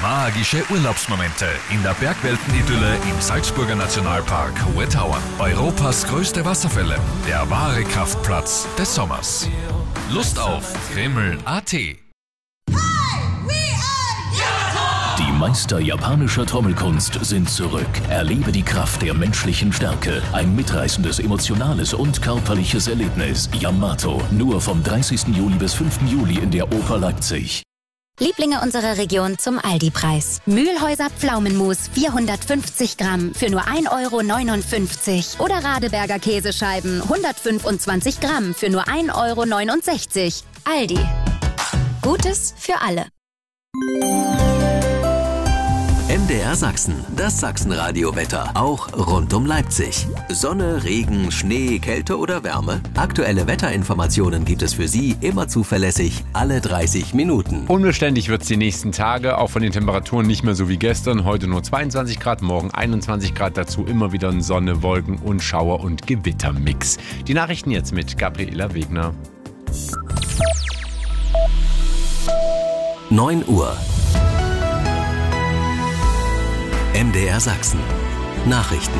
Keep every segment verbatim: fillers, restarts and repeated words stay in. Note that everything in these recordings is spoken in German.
Magische Urlaubsmomente in der Bergweltenidylle im Salzburger Nationalpark Hohe Tauern. Europas größte Wasserfälle, der wahre Kraftplatz des Sommers. Lust auf Kreml punkt a t. Die Meister japanischer Trommelkunst sind zurück. Erlebe die Kraft der menschlichen Stärke. Ein mitreißendes, emotionales und körperliches Erlebnis. Yamato. Nur vom dreißigsten Juli bis fünften Juli in der Oper Leipzig. Lieblinge unserer Region zum Aldi-Preis. Mühlhäuser Pflaumenmus vierhundertfünfzig Gramm für nur ein Euro neunundfünfzig. Oder Radeberger Käsescheiben hundertfünfundzwanzig Gramm für nur ein Euro neunundsechzig. Aldi. Gutes für alle. M D R Sachsen, das Sachsenradio-Wetter, auch rund um Leipzig. Sonne, Regen, Schnee, Kälte oder Wärme? Aktuelle Wetterinformationen gibt es für Sie immer zuverlässig, alle dreißig Minuten. Unbeständig wird es die nächsten Tage, auch von den Temperaturen nicht mehr so wie gestern. Heute nur zweiundzwanzig Grad, morgen einundzwanzig Grad, dazu immer wieder ein Sonne, Wolken und Schauer- und Gewittermix. Die Nachrichten jetzt mit Gabriela Wegner. neun Uhr. M D R Sachsen. Nachrichten.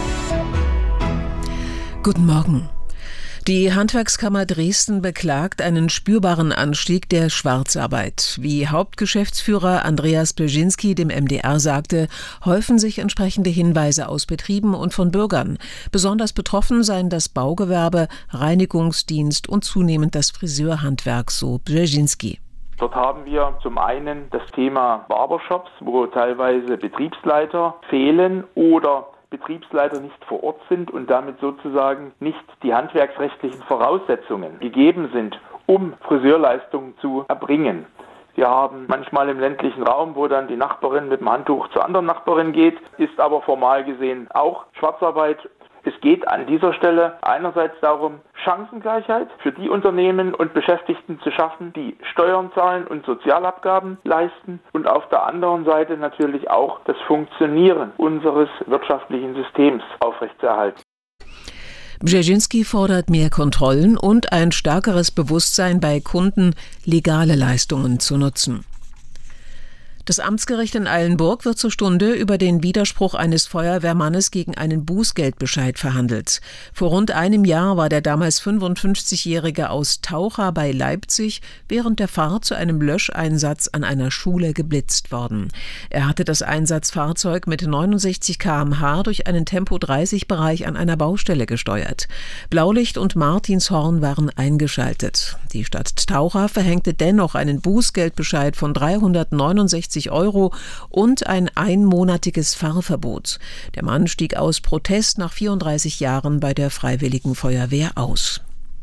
Guten Morgen. Die Handwerkskammer Dresden beklagt einen spürbaren Anstieg der Schwarzarbeit. Wie Hauptgeschäftsführer Andreas Bleschinski dem M D R sagte, häufen sich entsprechende Hinweise aus Betrieben und von Bürgern. Besonders betroffen seien das Baugewerbe, Reinigungsdienst und zunehmend das Friseurhandwerk, so Bleschinski. Dort haben wir zum einen das Thema Barbershops, wo teilweise Betriebsleiter fehlen oder Betriebsleiter nicht vor Ort sind und damit sozusagen nicht die handwerksrechtlichen Voraussetzungen gegeben sind, um Friseurleistungen zu erbringen. Wir haben manchmal im ländlichen Raum, wo dann die Nachbarin mit dem Handtuch zur anderen Nachbarin geht, ist aber formal gesehen auch Schwarzarbeit. Es geht an dieser Stelle einerseits darum, Chancengleichheit für die Unternehmen und Beschäftigten zu schaffen, die Steuern zahlen und Sozialabgaben leisten und auf der anderen Seite natürlich auch das Funktionieren unseres wirtschaftlichen Systems aufrechtzuerhalten. Bleschinski fordert mehr Kontrollen und ein stärkeres Bewusstsein bei Kunden, legale Leistungen zu nutzen. Das Amtsgericht in Eilenburg wird zur Stunde über den Widerspruch eines Feuerwehrmannes gegen einen Bußgeldbescheid verhandelt. Vor rund einem Jahr war der damals fünfundfünfzigjährige aus Taucha bei Leipzig während der Fahrt zu einem Löscheinsatz an einer Schule geblitzt worden. Er hatte das Einsatzfahrzeug mit neunundsechzig Kilometer pro Stunde durch einen Tempo dreißig Bereich an einer Baustelle gesteuert. Blaulicht und Martinshorn waren eingeschaltet. Die Stadt Taucha verhängte dennoch einen Bußgeldbescheid von dreihundertneunundsechzig Euro und ein einmonatiges Fahrverbot. Der Mann stieg aus Protest nach vierunddreißig Jahren bei der Freiwilligen Feuerwehr aus.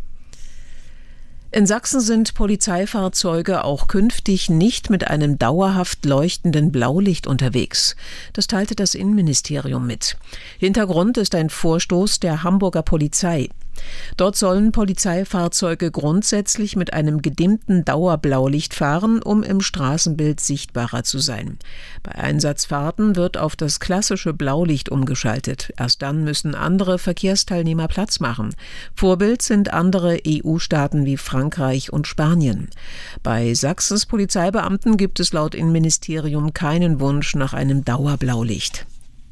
In Sachsen sind Polizeifahrzeuge auch künftig nicht mit einem dauerhaft leuchtenden Blaulicht unterwegs. Das teilte das Innenministerium mit. Hintergrund ist ein Vorstoß der Hamburger Polizei. Dort sollen Polizeifahrzeuge grundsätzlich mit einem gedimmten Dauerblaulicht fahren, um im Straßenbild sichtbarer zu sein. Bei Einsatzfahrten wird auf das klassische Blaulicht umgeschaltet. Erst dann müssen andere Verkehrsteilnehmer Platz machen. Vorbild sind andere E U-Staaten wie Frankreich und Spanien. Bei Sachsens Polizeibeamten gibt es laut Innenministerium keinen Wunsch nach einem Dauerblaulicht.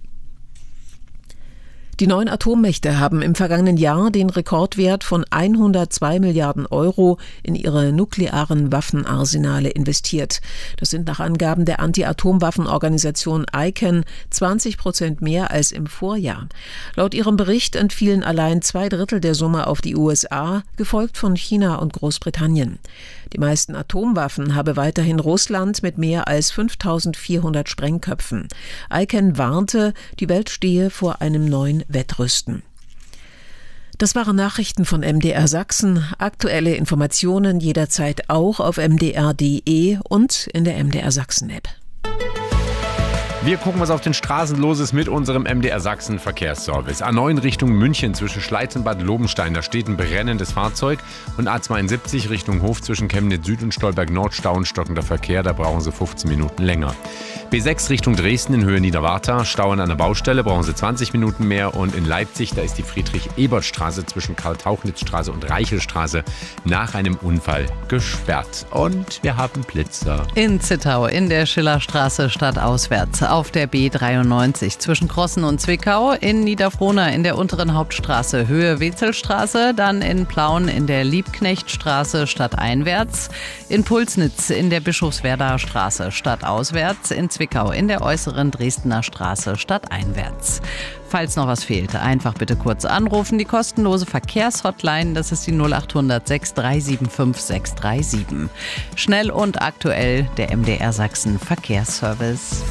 Die neun Atommächte haben im vergangenen Jahr den Rekordwert von hundertzwei Milliarden Euro in ihre nuklearen Waffenarsenale investiert. Das sind nach Angaben der Anti-Atomwaffenorganisation I C A N zwanzig Prozent mehr als im Vorjahr. Laut ihrem Bericht entfielen allein zwei Drittel der Summe auf die U S A, gefolgt von China und Großbritannien. Die meisten Atomwaffen habe weiterhin Russland mit mehr als fünftausendvierhundert Sprengköpfen. I C A N warnte, die Welt stehe vor einem neuen Wettrüsten. Das waren Nachrichten von M D R Sachsen. Aktuelle Informationen jederzeit auch auf m d r punkt d e und in der M D R Sachsen App. Wir gucken, was auf den Straßen los ist mit unserem M D R Sachsen Verkehrsservice. A neun Richtung München zwischen Schleiz und Bad Lobenstein, da steht ein brennendes Fahrzeug. Und A zweiundsiebzig Richtung Hof zwischen Chemnitz Süd und Stolberg Nord, stauend stockender Verkehr, da brauchen Sie fünfzehn Minuten länger. B sechs Richtung Dresden in Höhe Niederwarta, Stau an einer Baustelle, brauchen Sie zwanzig Minuten mehr. Und in Leipzig, da ist die Friedrich-Ebert-Straße zwischen Karl-Tauchnitz-Straße und Reichelstraße nach einem Unfall gesperrt. Und wir haben Blitzer. In Zittau in der Schillerstraße stadtauswärts auf der B dreiundneunzig zwischen Krossen und Zwickau, in Niederfrohna in der unteren Hauptstraße Höhe Wetzelstraße, dann in Plauen in der Liebknechtstraße stadteinwärts, in Pulsnitz in der Bischofswerdaer Straße stadtauswärts, in Zwickau in der äußeren Dresdner Straße stadteinwärts. Falls noch was fehlt, einfach bitte kurz anrufen. Die kostenlose Verkehrshotline, das ist die null acht hundert sechs drei sieben fünf sechs drei sieben. Schnell und aktuell der M D R Sachsen Verkehrsservice.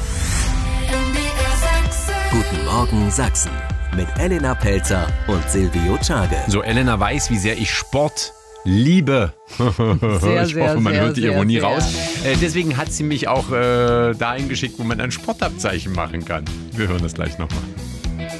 Guten Morgen Sachsen mit Elena Pelzer und Silvio Czage. So, Elena weiß, wie sehr ich Sport liebe. Sehr, ich sehr, hoffe, man sehr, hört die sehr, Ironie sehr. raus. Äh, deswegen hat sie mich auch äh, dahin geschickt, wo man ein Sportabzeichen machen kann. Wir hören das gleich nochmal.